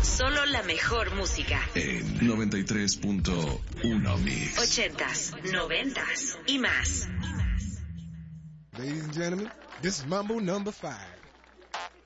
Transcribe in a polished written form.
Solo la mejor música. En 93.1 Mix. 80s, 90s y más. Ladies and gentlemen, this is Mambo number 5.